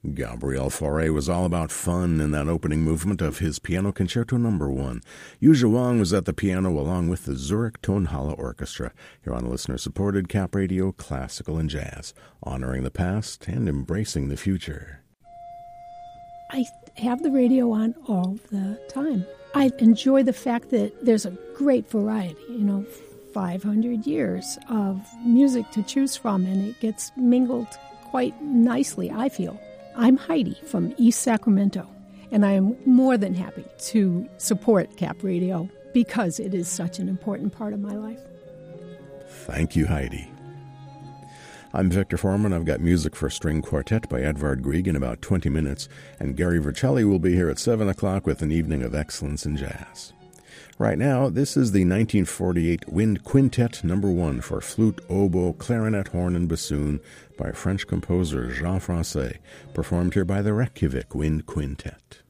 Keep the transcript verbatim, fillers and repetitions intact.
Gabriel Fauré was all about fun in that opening movement of his Piano Concerto Number One. Yuzha Wang was at the piano along with the Zurich Tonhalle Orchestra, here on listener-supported Cap Radio Classical and Jazz, honoring the past and embracing the future. I have the radio on all the time. I enjoy the fact that there's a great variety, you know, five hundred years of music to choose from, and it gets mingled quite nicely, I feel. I'm Heidi from East Sacramento, and I am more than happy to support Cap Radio because it is such an important part of my life. Thank you, Heidi. I'm Victor Foreman. I've got music for string quartet by Edvard Grieg in about twenty minutes, and Gary Vercelli will be here at seven o'clock with an evening of excellence in jazz. Right now, this is the nineteen forty-eight Wind Quintet Number One for flute, oboe, clarinet, horn, and bassoon by French composer Jean Francais, performed here by the Reykjavik Wind Quintet.